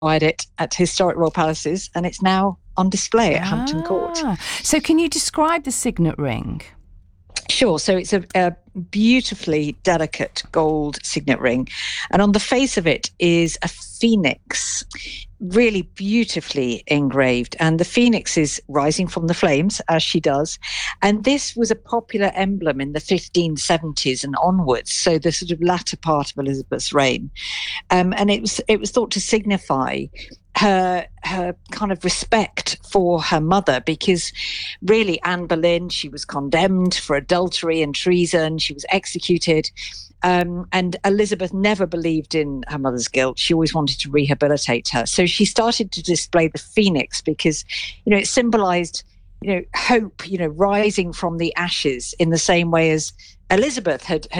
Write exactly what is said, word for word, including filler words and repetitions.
acquired it at historic royal palaces, and it's now on display at Hampton Court. Ah, so can you describe the signet ring? Sure. So it's a, a beautifully delicate gold signet ring. And on the face of it is a phoenix, really beautifully engraved. And the phoenix is rising from the flames, as she does. And this was a popular emblem in the fifteen seventies and onwards, so the sort of latter part of Elizabeth's reign. Um, and it was it was thought to signify her her kind of respect for her mother, because really Anne Boleyn, she was condemned for adultery and treason. She was executed. Um, and Elizabeth never believed in her mother's guilt. She always wanted to rehabilitate her. So she started to display the phoenix because, you know, it symbolized, you know, hope, you know, rising from the ashes in the same way as Elizabeth had, had